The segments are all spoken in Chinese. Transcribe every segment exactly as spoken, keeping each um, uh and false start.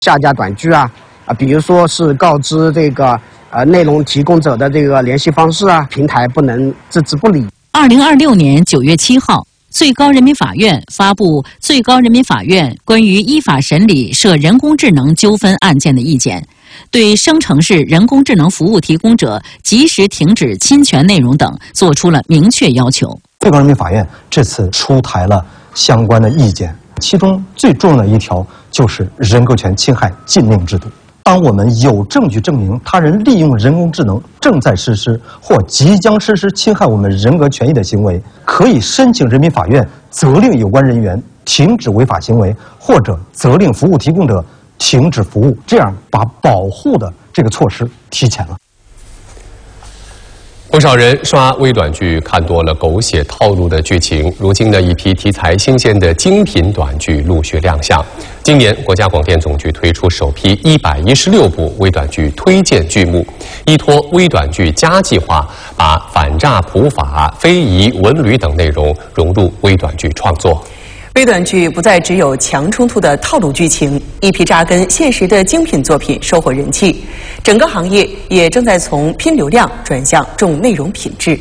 下架短剧啊啊，比如说是告知这个呃内容提供者的这个联系方式啊，平台不能置之不理。 二零二六年九月七号。 最高人民法院发布《最高人民法院关于依法审理涉人工智能纠纷案件的意见》，对生成式人工智能服务提供者及时停止侵权内容等作出了明确要求。 最高人民法院这次出台了相关的意见，其中最重要的一条就是人格权侵害禁令制度。 当我们有证据证明他人利用人工智能正在实施或即将实施侵害我们人格权益的行为，可以申请人民法院责令有关人员停止违法行为，或者责令服务提供者停止服务，这样把保护的这个措施提前了。 不少人刷微短剧看多了狗血套路的剧情，如今的一批题材新鲜的精品短剧陆续亮相。今年，国家广电总局推出首批一百一十六部微短剧推荐剧目，依托微短剧加计划，把反诈普法、非遗文旅等内容融入微短剧创作。 微短剧不再只有强冲突的套路剧情，一批扎根现实的精品作品收获人气，整个行业也正在从拼流量转向重内容品质。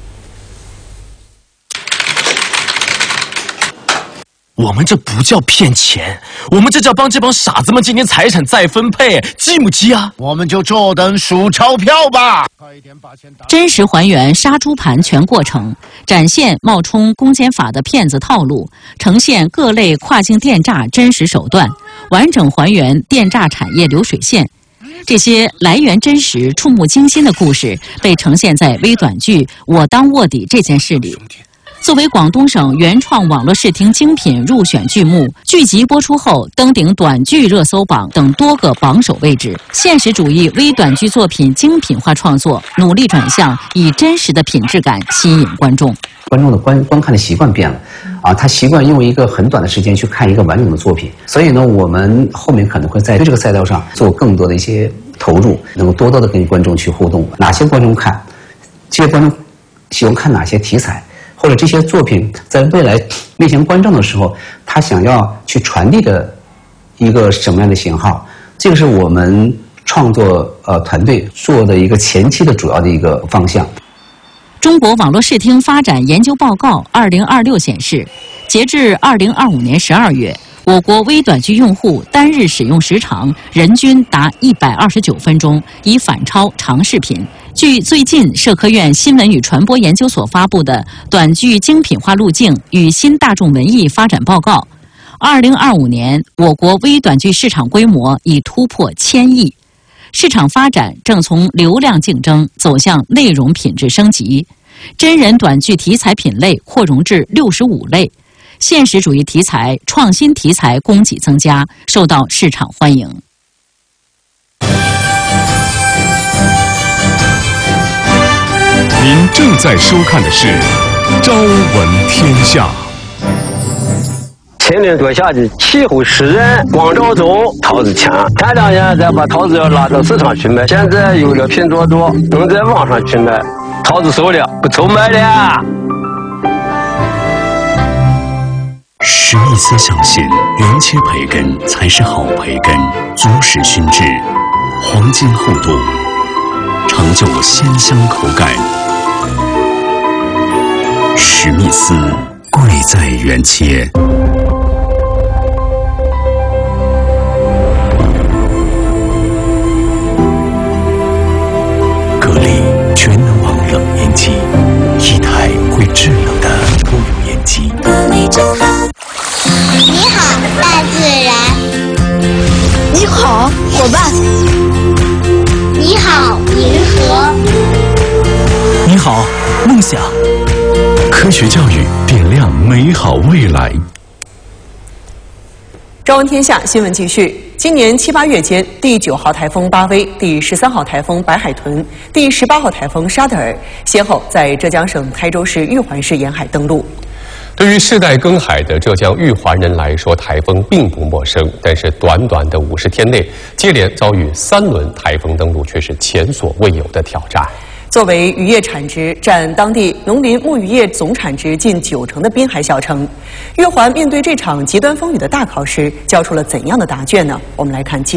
我们这不叫骗钱，我们这叫帮这帮傻子们今年财产再分配，激不激啊？ 我们就坐等数钞票吧。 真实还原杀猪盘全过程，展现冒充公检法的骗子套路，呈现各类跨境电诈真实手段，完整还原电诈产业流水线。这些来源真实、触目惊心的故事被呈现在微短剧《我当卧底》这件事里。 作为广东省原创网络视听精品入选剧目，剧集播出后登顶短剧热搜榜等多个榜首位置。现实主义微短剧作品精品化创作，努力转向以真实的品质感吸引观众。 观众的观观看的习惯变了，啊，他习惯用一个很短的时间去看一个完整的作品，所以呢，我们后面可能会在这个赛道上做更多的一些投入，能够多多的跟观众去互动。哪些观众看，这些观众喜欢看哪些题材？ 或者这些作品在未来面向观众的时候，他想要去传递的一个什么样的信号？这个是我们创作呃团队做的一个前期的主要的一个方向。 中国网络视听发展研究报告二零二六显示，截至二零二五年十二月，我国微短剧用户单日使用时长人均达一百二十九分钟，已反超长视频。 据最近社科院新闻与传播研究所发布的《短剧精品化路径与新大众文艺发展报告》，二零二五年我国微短剧市场规模已突破千亿，市场发展正从流量竞争走向内容品质升级，真人短剧题材品类扩容至六十五类，现实主义题材、创新题材供给增加，受到市场欢迎。 您正在收看的是《朝闻天下》。 千年多下的气候湿润，光照中桃子强。前两年再把桃子要拉到市场去卖，现在有了拼多多，能在网上去卖，桃子熟了，不愁卖了。 史密斯相信，原切培根才是好培根，足使熏制，黄金厚度，成就鲜香口感。 史密斯贵在原切。格力全能王冷烟机，一台会制冷的抽油烟机。格力真好。 你好，大自然。 你好，伙伴。 你好，银河。 你好，梦想。 科学教育点亮美好未来。 朝闻天下新闻继续。今年七八月间，第九号台风巴威、第十三号台风白海豚、第十八号台风沙德尔先后在浙江省台州市玉环市沿海登陆。 对于世代耕海的浙江玉环人来说，台风并不陌生。但是短短的五十天内，接连遭遇三轮台风登陆，却是前所未有的挑战。 作为渔业产值占当地农林牧渔业总产值近九成的滨海小城，玉环面对这场极端风雨的大考时，交出了怎样的答卷呢？我们来看记。